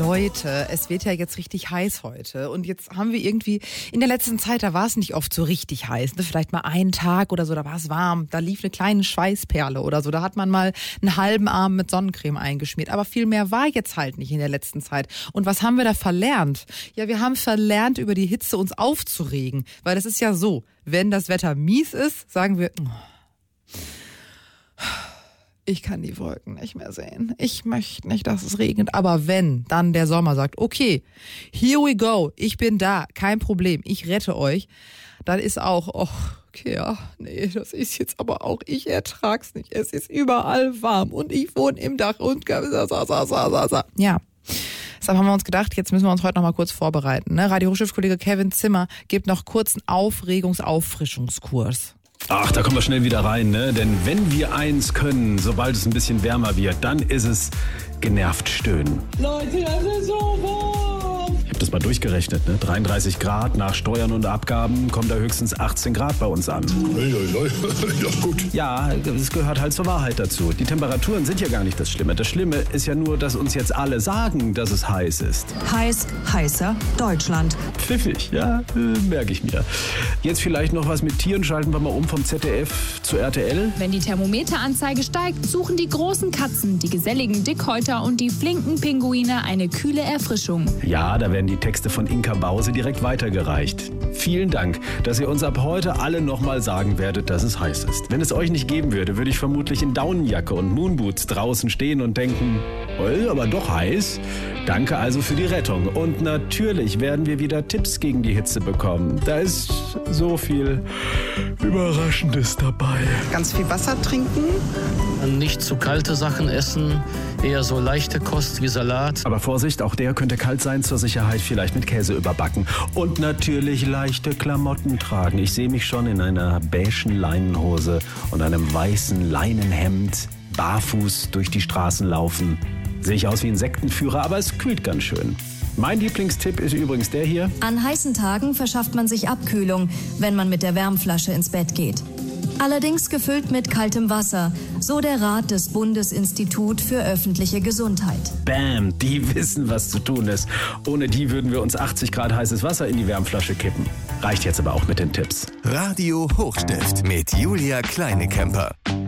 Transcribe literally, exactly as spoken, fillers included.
Leute, es wird ja jetzt richtig heiß heute und jetzt haben wir irgendwie, in der letzten Zeit, da war es nicht oft so richtig heiß, ne? Vielleicht mal einen Tag oder so, da war es warm, da lief eine kleine Schweißperle oder so, da hat man mal einen halben Arm mit Sonnencreme eingeschmiert, aber viel mehr war jetzt halt nicht in der letzten Zeit. Und was haben wir da verlernt? Ja, wir haben verlernt, über die Hitze uns aufzuregen, weil das ist ja so, wenn das Wetter mies ist, sagen wir, ich kann die Wolken nicht mehr sehen. Ich möchte nicht, dass es regnet. Aber wenn dann der Sommer sagt, okay, here we go, ich bin da, kein Problem, ich rette euch, dann ist auch, oh, okay, ja, nee, das ist jetzt aber auch, ich ertrag's nicht. Es ist überall warm und ich wohne im Dach und ja. Deshalb haben wir uns gedacht, jetzt müssen wir uns heute noch mal kurz vorbereiten. Ne? Radio Hochschulkollege Kevin Zimmer gibt noch kurz einen Aufregungs-Auffrischungskurs. Ach, da kommen wir schnell wieder rein, ne? Denn wenn wir eins können, sobald es ein bisschen wärmer wird, dann ist es genervt stöhnen. Leute, das ist so warm! Ich habe das mal durchgerechnet, ne? dreiunddreißig Grad nach Steuern und Abgaben kommen da höchstens achtzehn Grad bei uns an. Ja, gut. Ja, es gehört halt zur Wahrheit dazu. Die Temperaturen sind ja gar nicht das Schlimme. Das Schlimme ist ja nur, dass uns jetzt alle sagen, dass es heiß ist. Heiß, heißer, Deutschland. Pfiffig, ja, äh, merke ich mir. Jetzt vielleicht noch was mit Tieren, schalten wir mal um vom Z D F zu R T L. Wenn die Thermometeranzeige steigt, suchen die großen Katzen, die geselligen Dickhäuter und die flinken Pinguine eine kühle Erfrischung. Ja, da werden die Texte von Inka Bause direkt weitergereicht. Vielen Dank, dass ihr uns ab heute alle nochmal sagen werdet, dass es heiß ist. Wenn es euch nicht geben würde, würde ich vermutlich in Daunenjacke und Moonboots draußen stehen und denken, oh, aber doch heiß. Danke also für die Rettung. Und natürlich werden wir wieder Tipps gegen die Hitze bekommen. Da ist so viel Überraschendes dabei. Ganz viel Wasser trinken. Nicht zu kalte Sachen essen, eher so leichte Kost wie Salat. Aber Vorsicht, auch der könnte kalt sein, zur Sicherheit vielleicht mit Käse überbacken. Und natürlich leichte Klamotten tragen. Ich sehe mich schon in einer beigen Leinenhose und einem weißen Leinenhemd barfuß durch die Straßen laufen. Sehe ich aus wie ein Sektenführer, aber es kühlt ganz schön. Mein Lieblingstipp ist übrigens der hier. An heißen Tagen verschafft man sich Abkühlung, wenn man mit der Wärmflasche ins Bett geht. Allerdings gefüllt mit kaltem Wasser, so der Rat des Bundesinstitut für öffentliche Gesundheit. Bam, die wissen, was zu tun ist. Ohne die würden wir uns achtzig Grad heißes Wasser in die Wärmflasche kippen. Reicht jetzt aber auch mit den Tipps. Radio Hochstift mit Julia Kleinekemper.